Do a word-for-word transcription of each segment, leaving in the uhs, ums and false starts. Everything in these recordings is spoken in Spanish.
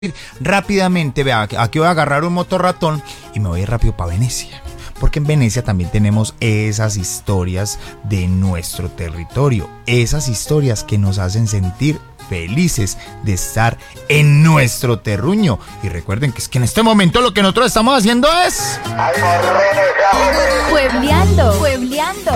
rápidamente, vea, aquí voy a agarrar un motorratón y me voy rápido para Venecia. Porque en Venecia también tenemos esas historias de nuestro territorio, esas historias que nos hacen sentir felices de estar en nuestro terruño. Y recuerden que es que en este momento lo que nosotros estamos haciendo es... Puebleando, puebleando.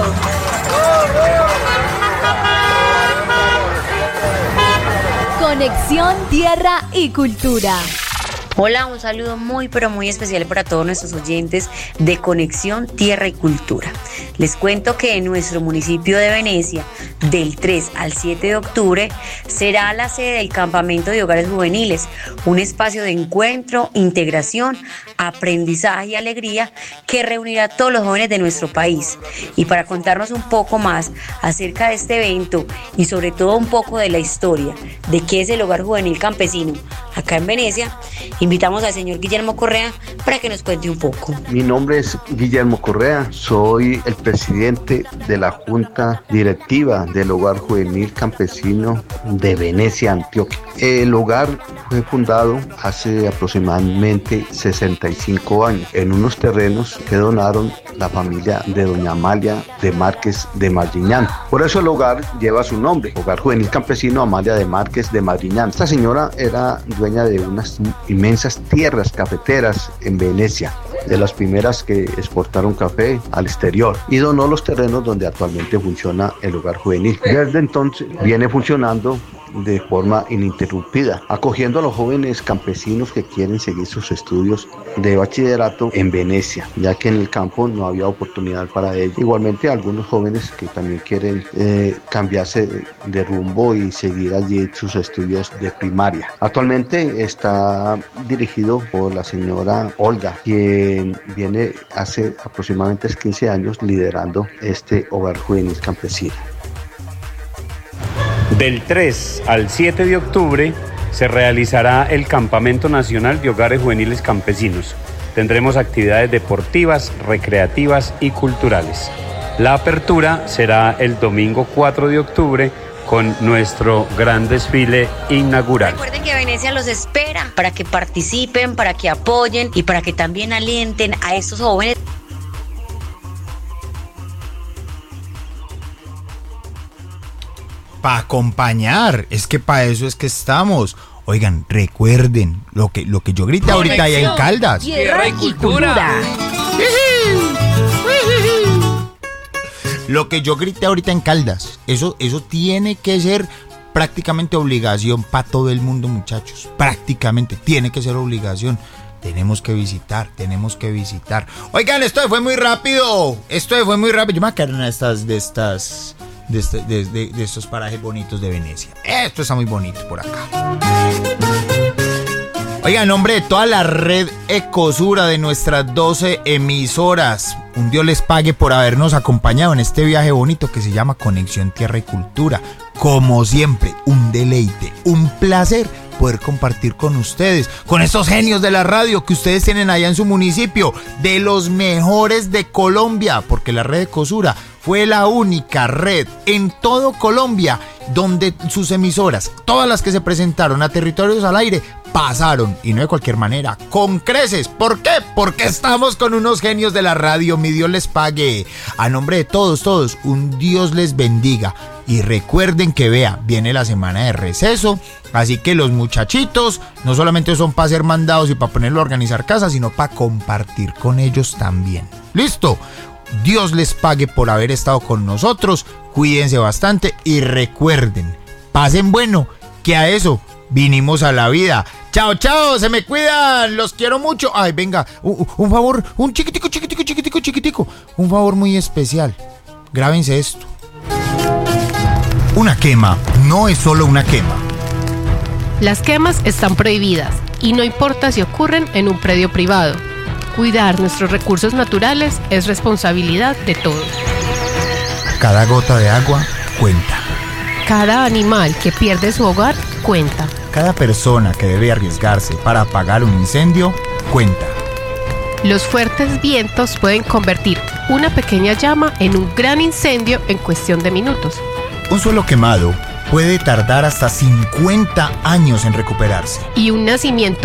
Conexión Tierra y Cultura. Hola, un saludo muy pero muy especial para todos nuestros oyentes de Conexión Tierra y Cultura. Les cuento que en nuestro municipio de Venecia, del tres al siete de octubre, será la sede del Campamento de Hogares Juveniles, un espacio de encuentro, integración, aprendizaje y alegría que reunirá a todos los jóvenes de nuestro país. Y para contarnos un poco más acerca de este evento y sobre todo un poco de la historia de qué es el Hogar Juvenil Campesino acá en Venecia, invitamos al señor Guillermo Correa para que nos cuente un poco. Mi nombre es Guillermo Correa, soy el presidente de la Junta Directiva del Hogar Juvenil Campesino de Venecia, Antioquia. El hogar fue fundado hace aproximadamente sesenta y cinco años en unos terrenos que donaron la familia de doña Amalia de Márquez de Mariñán. Por eso el hogar lleva su nombre, Hogar Juvenil Campesino Amalia de Márquez de Mariñán. Esta señora era dueña de unas inmensas tierras cafeteras en Venecia, de las primeras que exportaron café al exterior, y donó los terrenos donde actualmente funciona el Hogar Juvenil. Desde entonces viene funcionando de forma ininterrumpida, acogiendo a los jóvenes campesinos que quieren seguir sus estudios de bachillerato en Venecia, ya que en el campo no había oportunidad para ello. Igualmente algunos jóvenes que también quieren eh, cambiarse de, de rumbo y seguir allí sus estudios de primaria. Actualmente está dirigido por la señora Olga, quien viene hace aproximadamente quince años liderando este Hogar Juvenil Campesino. Del tres al siete de octubre se realizará el Campamento Nacional de Hogares Juveniles Campesinos. Tendremos actividades deportivas, recreativas y culturales. La apertura será el domingo cuatro de octubre con nuestro gran desfile inaugural. Recuerden que Venecia los espera para que participen, para que apoyen y para que también alienten a estos jóvenes. Para acompañar, es que para eso es que estamos. Oigan, recuerden lo que, lo que yo grité ahorita allá en Caldas. Tierra y Cultura. Lo que yo grité ahorita en Caldas, eso, eso tiene que ser prácticamente obligación para todo el mundo, muchachos. Prácticamente tiene que ser obligación. Tenemos que visitar, tenemos que visitar. Oigan, esto fue muy rápido. Esto fue muy rápido. Yo me voy a quedar en estas de estas. De, este, de, de, de estos parajes bonitos de Venecia. Esto está muy bonito por acá. Oiga, en nombre de toda la red Ecosura de nuestras doce emisoras, un Dios les pague por habernos acompañado en este viaje bonito que se llama Conexión Tierra y Cultura. Como siempre, un deleite, un placer poder compartir con ustedes, con estos genios de la radio que ustedes tienen allá en su municipio, de los mejores de Colombia, porque la red Ecosura fue la única red en todo Colombia donde sus emisoras, todas las que se presentaron a Territorios al Aire, pasaron, y no de cualquier manera, con creces. ¿Por qué? Porque estamos con unos genios de la radio. Mi Dios les pague. A nombre de todos, todos, un Dios les bendiga. Y recuerden que, vea, viene la semana de receso, así que los muchachitos no solamente son para ser mandados y para ponerlo a organizar casa, sino para compartir con ellos también. ¿Listo? Dios les pague por haber estado con nosotros. Cuídense bastante y recuerden, pasen bueno, que a eso vinimos a la vida. Chao, chao, se me cuidan, los quiero mucho. Ay, venga, un, un favor, un chiquitico, chiquitico, chiquitico, chiquitico, un favor muy especial. Grábense esto. Una quema no es solo una quema. Las quemas están prohibidas y no importa si ocurren en un predio privado. Cuidar nuestros recursos naturales es responsabilidad de todos. Cada gota de agua cuenta. Cada animal que pierde su hogar cuenta. Cada persona que debe arriesgarse para apagar un incendio cuenta. Los fuertes vientos pueden convertir una pequeña llama en un gran incendio en cuestión de minutos. Un suelo quemado puede tardar hasta cincuenta años en recuperarse. Y un nacimiento